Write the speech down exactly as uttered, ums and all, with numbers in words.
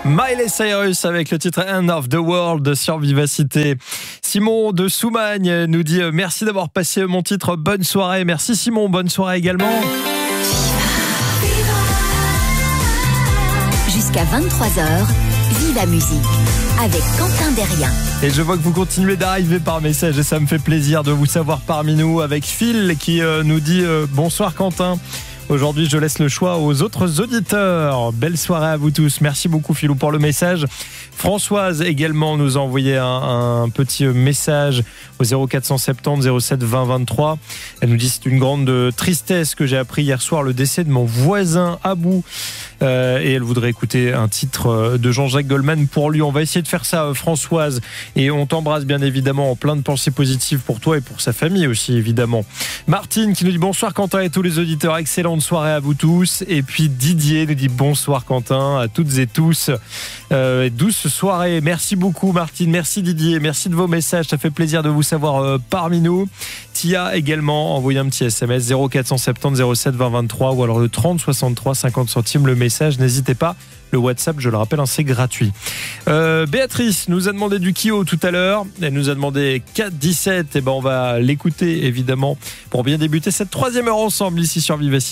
Miley Cyrus avec le titre End of the World sur Vivacité. Simon de Soumagne nous dit merci d'avoir passé mon titre, bonne soirée. Merci Simon, bonne soirée également. Jusqu'à vingt-trois heures, Viva Musique avec Quentin Derrien. Et je vois que vous continuez d'arriver par message et ça me fait plaisir de vous savoir parmi nous, avec Phil qui euh, nous dit euh, bonsoir Quentin. Aujourd'hui, je laisse le choix aux autres auditeurs. Belle soirée à vous tous. Merci beaucoup, Philou, pour le message. Françoise également nous a envoyé un, un petit message au zéro quatre cent soixante-dix zéro sept vingt vingt-trois. Elle nous dit c'est une grande tristesse que j'ai appris hier soir le décès de mon voisin Abou. Euh, et elle voudrait écouter un titre de Jean-Jacques Goldman pour lui. On va essayer de faire ça, Françoise. Et on t'embrasse bien évidemment, en plein de pensées positives pour toi et pour sa famille aussi, évidemment. Martine qui nous dit bonsoir Quentin et tous les auditeurs. Excellente soirée à vous tous. Et puis Didier nous dit bonsoir Quentin à toutes et tous. Euh, douce soirée. Merci beaucoup Martine. Merci Didier. Merci de vos messages. Ça fait plaisir de vous savoir euh, parmi nous. Tia également envoyé un petit S M S zéro quatre cent soixante-dix zéro sept vingt vingt-trois ou alors le trente soixante-trois cinquante centimes le message. N'hésitez pas. Le WhatsApp, je le rappelle, hein, c'est gratuit. Euh, Béatrice nous a demandé du Kyo tout à l'heure. Elle nous a demandé quatre dix-sept. Et ben on va l'écouter évidemment pour bien débuter cette troisième heure ensemble ici sur Vivacité.